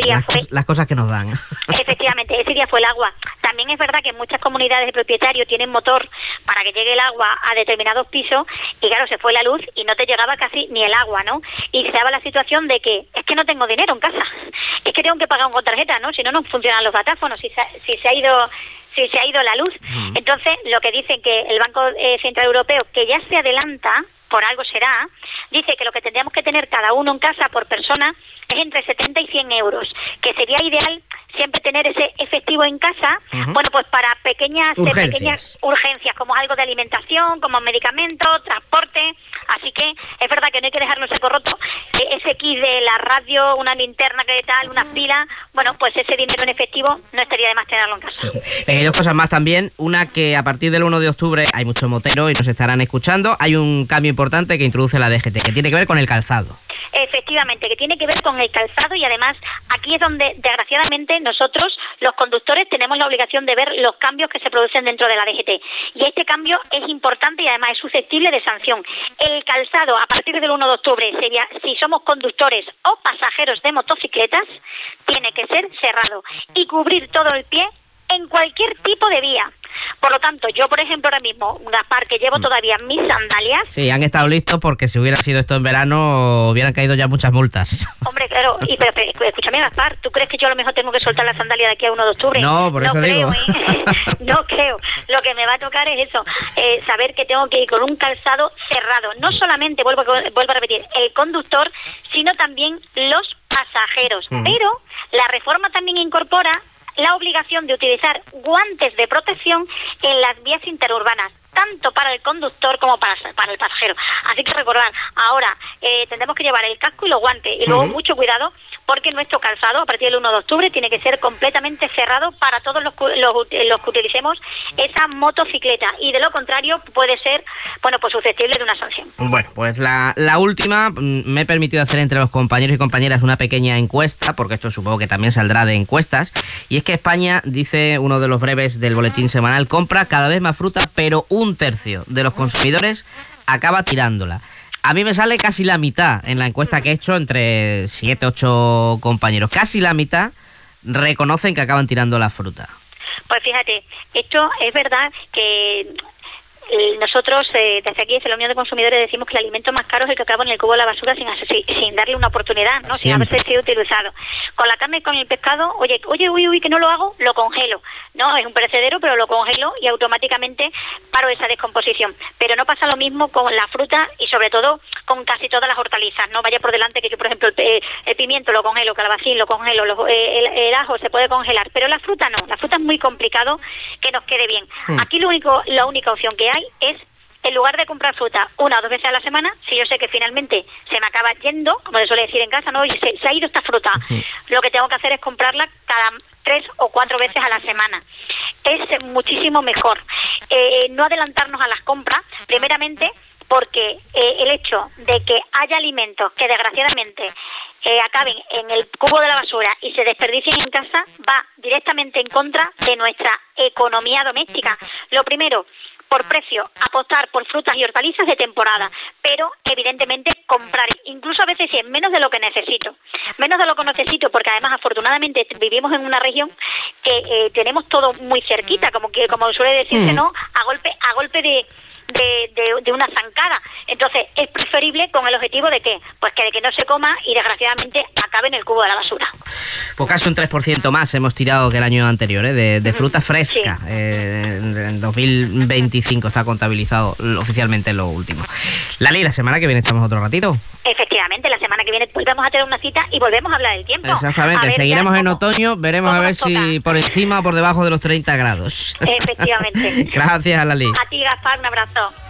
día las cosas que nos dan. Efectivamente, ese día fue el agua. También es verdad que muchas comunidades de propietarios tienen motor para que llegue el agua a determinados pisos y claro, se fue la luz y no te llegaba casi ni el agua, ¿no? Y se daba la situación de que es que no tengo dinero en casa, es que tengo que pagar con tarjeta, ¿no? Si no, no funcionan los datáfonos, si se ha ido la luz. Entonces, lo que dicen que el Banco Central Europeo, que ya se adelanta, por algo será, dice que lo que tendríamos que tener cada uno en casa por persona es entre 70 y 100 euros, que sería ideal siempre tener ese efectivo en casa, bueno, pues para pequeñas urgencias, como algo de alimentación, como medicamentos, transporte, así que es verdad que no hay que dejarnos saco roto, que ese kit de la radio, una linterna que tal, unas pilas, bueno, pues ese dinero en efectivo no estaría de más tenerlo en casa. Hay dos cosas más también, una que a partir del 1 de octubre hay mucho motero y nos estarán escuchando, hay un cambio importante que introduce la DGT, que tiene que ver con el calzado. Efectivamente, que tiene que ver con el calzado y además aquí es donde desgraciadamente nosotros, los conductores, tenemos la obligación de ver los cambios que se producen dentro de la DGT. Y este cambio es importante y además es susceptible de sanción. El calzado a partir del 1 de octubre, si somos conductores o pasajeros de motocicletas, tiene que ser cerrado y cubrir todo el pie en cualquier tipo de vía. Por lo tanto, yo, por ejemplo, ahora mismo, Gaspar, que llevo todavía mis sandalias... Sí, han estado listos porque si hubiera sido esto en verano, hubieran caído ya muchas multas. Hombre, claro, pero escúchame, Gaspar, ¿tú crees que yo a lo mejor tengo que soltar la sandalia de aquí a 1 de octubre? No, por eso digo. No creo. Lo que me va a tocar es eso, saber que tengo que ir con un calzado cerrado. No solamente, vuelvo a repetir, el conductor, sino también los pasajeros. Pero la reforma también incorpora la obligación de utilizar guantes de protección en las vías interurbanas, tanto para el conductor como para el pasajero. Así que recordar, ahora tendremos que llevar el casco y los guantes, y luego mucho cuidado, porque nuestro calzado, a partir del 1 de octubre, tiene que ser completamente cerrado para todos los que utilicemos esa motocicleta, y de lo contrario puede ser, bueno, pues susceptible de una sanción. Bueno, pues la última, me he permitido hacer entre los compañeros y compañeras una pequeña encuesta, porque esto supongo que también saldrá de encuestas, y es que España, dice uno de los breves del boletín semanal, compra cada vez más fruta, pero 1/3 de los consumidores acaba tirándola. A mí me sale casi la mitad en la encuesta que he hecho entre 7, 8 compañeros. Casi la mitad reconocen que acaban tirando la fruta. Pues fíjate, esto es verdad que nosotros desde aquí, desde la Unión de Consumidores, decimos que el alimento más caro es el que acaba en el cubo de la basura sin darle una oportunidad, ¿no? Sin haberse sido utilizado. Con la carne y con el pescado, oye, que no lo hago, lo congelo. No, es un perecedero, pero lo congelo y automáticamente paro esa descomposición. Pero no pasa lo mismo con la fruta y sobre todo con casi todas las hortalizas. No vaya por delante que yo, por ejemplo, el pimiento lo congelo, calabacín lo congelo, el ajo se puede congelar, pero la fruta no. La fruta es muy complicado que nos quede bien. Aquí la única opción que hay es, en lugar de comprar fruta 1 o 2 veces a la semana, si yo sé que finalmente se me acaba yendo, como se suele decir en casa, no, oye, se ha ido esta fruta, lo que tengo que hacer es comprarla cada 3 o 4 veces a la semana. Es muchísimo mejor. No adelantarnos a las compras, primeramente porque el hecho de que haya alimentos que desgraciadamente acaben en el cubo de la basura y se desperdicien en casa va directamente en contra de nuestra economía doméstica. Lo primero, por precio, apostar por frutas y hortalizas de temporada, pero evidentemente comprar, incluso a veces si es menos de lo que necesito, porque además afortunadamente vivimos en una región que tenemos todo muy cerquita, como suele decirse, ¿no? A golpe de una zancada. Entonces es preferible con el objetivo de que, pues que de que no se coma y desgraciadamente acabe en el cubo de la basura. Pues casi un 3% más hemos tirado que el año anterior, de fruta fresca. Sí. En 2025 está contabilizado oficialmente lo último. Lali, la semana que viene echamos otro ratito. Efectivamente, la semana que viene volvemos a tener una cita y volvemos a hablar del tiempo. Exactamente, seguiremos en otoño, veremos a ver si por encima o por debajo de los 30 grados. Efectivamente. Gracias, Lali. A ti, Gaspar, un abrazo.